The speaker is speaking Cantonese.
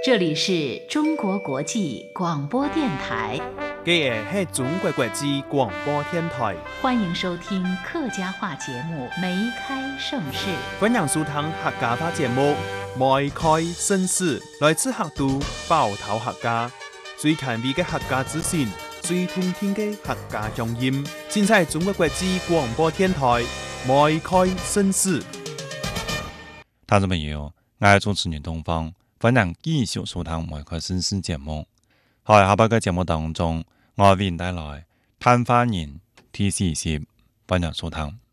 这里是中国国际广播电台， 这是中国国际广播电台， 欢迎收听客家话节目《梅开盛世》。 欢迎收听客家话节目《梅开盛世》，来自客都包头客家，最权威的客家资讯，最通听的客家乡音，尽在中国国际广播电台《梅开盛世》。 听众朋友，我係主持人東方，歡迎繼續收聽《梅開盛世》節目。喺下邊嘅節目當中，我為您帶來探花人 T40，歡迎收聽。